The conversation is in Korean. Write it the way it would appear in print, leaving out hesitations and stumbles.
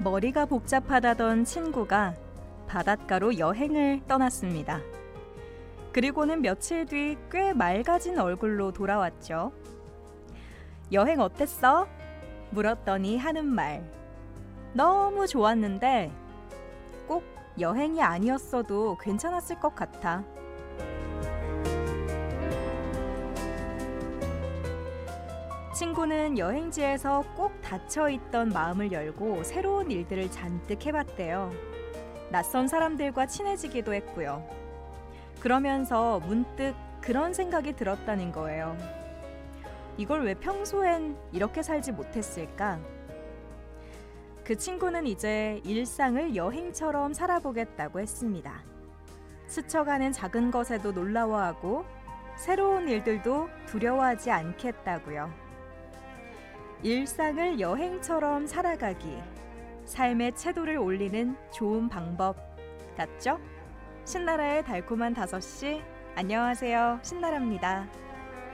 머리가 복잡하다던 친구가 바닷가로 여행을 떠났습니다. 그리고는 며칠 뒤 꽤 맑아진 얼굴로 돌아왔죠. 여행 어땠어? 물었더니 하는 말. 너무 좋았는데 꼭 여행이 아니었어도 괜찮았을 것 같아. 친구는 여행지에서 꼭 닫혀있던 마음을 열고 새로운 일들을 잔뜩 해봤대요. 낯선 사람들과 친해지기도 했고요. 그러면서 문득 그런 생각이 들었다는 거예요. 이걸 왜 평소엔 이렇게 살지 못했을까? 그 친구는 이제 일상을 여행처럼 살아보겠다고 했습니다. 스쳐가는 작은 것에도 놀라워하고 새로운 일들도 두려워하지 않겠다고요. 일상을 여행처럼 살아가기, 삶의 채도를 올리는 좋은 방법 같죠? 신나라의 달콤한 5시, 안녕하세요, 신나라입니다.